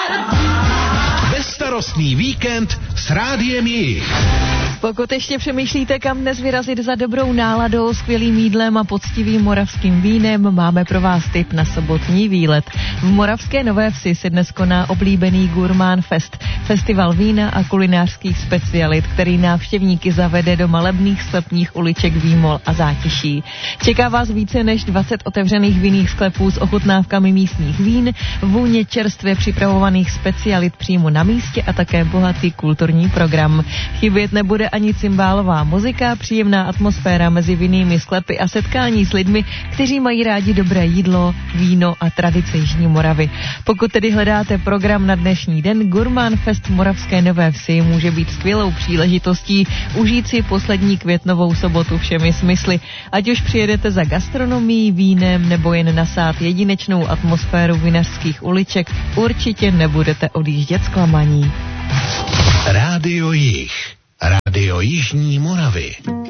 Bezstarostný víkend s Rádiem Jih. Pokud ještě přemýšlíte, kam dnes vyrazit za dobrou náladou, skvělým jídlem a poctivým moravským vínem, máme pro vás tip na sobotní výlet. V Moravské Nové Vsi se dnes koná oblíbený Gurmán Fest, festival vína a kulinářských specialit, který návštěvníky zavede do malebných sklepních uliček Výmol a Zátiší. Čeká vás více než 20 otevřených vinných sklepů s ochutnávkami místních vín, vůně čerstvě připravovaných specialit přímo na místě a také bohatý kulturní program. Chybět nebude ani cymbálová muzika, příjemná atmosféra mezi vinnými sklepy a setkání s lidmi, kteří mají rádi dobré jídlo, víno a tradice Jižní Moravy. Pokud tedy hledáte program na dnešní den, Gurmán Fest Moravské Nové Vsi může být skvělou příležitostí užít si poslední květnovou sobotu všemi smysly. Ať už přijedete za gastronomií, vínem nebo jen nasát jedinečnou atmosféru vinařských uliček, určitě nebudete odjíždět zklamaní. Rádio Jih. Radio Jižní Moravy.